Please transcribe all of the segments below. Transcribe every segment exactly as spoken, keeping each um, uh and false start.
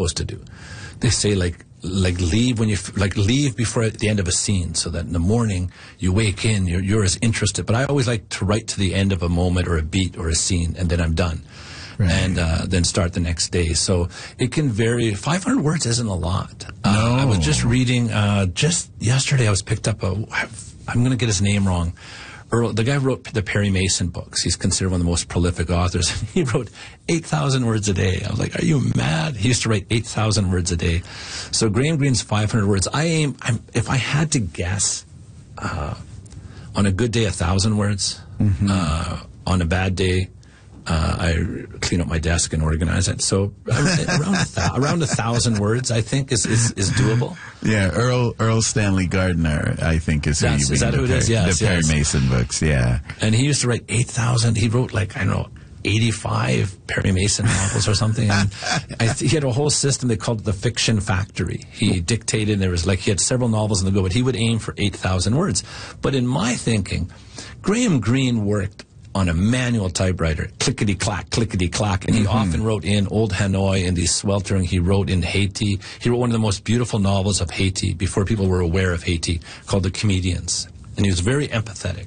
supposed to do. They say like like leave when you like leave before at the end of a scene, so that in the morning you wake in, you're you're as interested. But I always like to write to the end of a moment or a beat or a scene, and then I'm done. Right. And uh, then start the next day. So it can vary. five hundred words isn't a lot. No. Uh, I was just reading, uh, just yesterday I was picked up a, I'm going to get his name wrong. Earl, the guy who wrote the Perry Mason books. He's considered one of the most prolific authors. He wrote eight thousand words a day. I was like, are you mad? He used to write eight thousand words a day. So Graham Greene's five hundred words. I aim, I'm, if I had to guess, uh, on a good day, a thousand words. Mm-hmm. uh, on a bad day, Uh, I clean up my desk and organize it. So around a, th- around a thousand words, I think, is, is, is doable. Yeah, Earl Earl Stanley Gardner, I think, is who That's, you is that mean, who it the is? Yes, the Perry yes. Mason books, yeah. And he used to write eight thousand. He wrote, like, I don't know, eighty-five Perry Mason novels or something. And I th- he had a whole system they called it the Fiction Factory. He dictated, and there was, like, he had several novels in the go, but he would aim for eight thousand words. But in my thinking, Graham Greene worked on a manual typewriter, clickety-clack, clickety-clack, and he mm-hmm. often wrote in Old Hanoi, in the sweltering. He wrote in Haiti. He wrote one of the most beautiful novels of Haiti before people were aware of Haiti, called The Comedians, and he was very empathetic.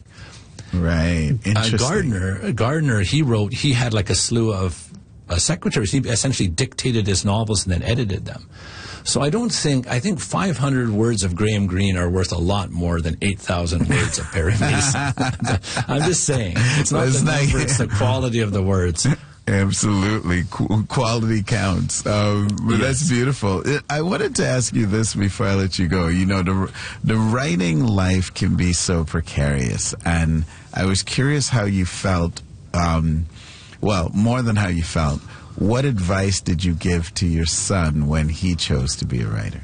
Right, interesting. Uh, Gardner, Gardner, he wrote, he had like a slew of uh, secretaries. He essentially dictated his novels and then edited them. So I don't think, I think five hundred words of Graham Greene are worth a lot more than eight thousand words of Perry Mason. I'm just saying. It's not it's the not, number, it's the quality of the words. Absolutely. Qu- quality counts. Um, but yes. That's beautiful. It, I wanted to ask you this before I let you go. You know, the, the writing life can be so precarious. And I was curious how you felt, um, well, more than how you felt. What advice did you give to your son when he chose to be a writer?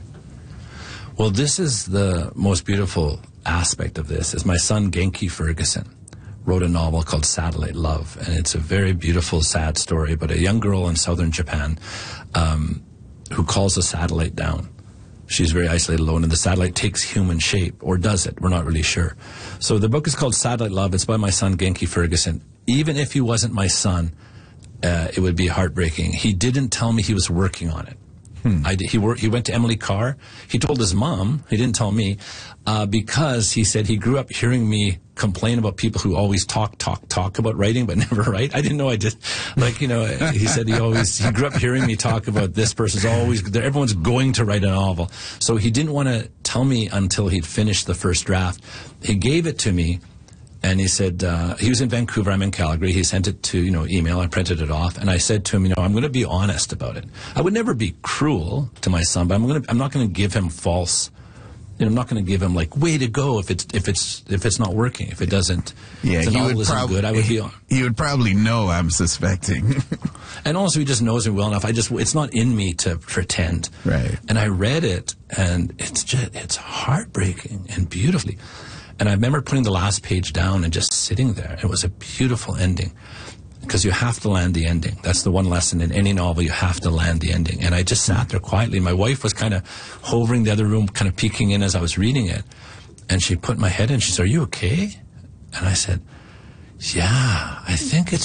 Well, this is the most beautiful aspect of this, is my son Genki Ferguson wrote a novel called Satellite Love, and it's a very beautiful, sad story about a young girl in southern Japan um, who calls a satellite down. She's very isolated, alone, and the satellite takes human shape, or does it? We're not really sure. So the book is called Satellite Love. It's by my son Genki Ferguson. Even if he wasn't my son, Uh, it would be heartbreaking. He didn't tell me he was working on it. Hmm. I did, he, wor- he went to Emily Carr. He told his mom, he didn't tell me, uh, because he said he grew up hearing me complain about people who always talk, talk, talk about writing, but never write. I didn't know I did. Like, you know, he said he always, he grew up hearing me talk about this person's always, everyone's going to write a novel. So he didn't want to tell me until he'd finished the first draft. He gave it to me. And he said, uh, he was in Vancouver, I'm in Calgary. He sent it to, you know, email. I printed it off. And I said to him, you know, I'm going to be honest about it. I would never be cruel to my son, but I'm going to, I'm not going to give him false, you know, I'm not going to give him like, way to go if it's, if it's, if it's not working, if it doesn't, yeah, if the novel isn't prob- good, I would be on. He would probably know, I'm suspecting. And also he just knows me well enough. I just, it's not in me to pretend. Right. And I read it, and it's just, it's heartbreaking and beautifully. And I remember putting the last page down and just sitting there. It was a beautiful ending, because you have to land the ending. That's the one lesson in any novel. You have to land the ending. And I just sat there quietly. My wife was kind of hovering the other room, kind of peeking in as I was reading it. And she put my head in. She said, "Are you okay?" And I said, "Yeah, I think it's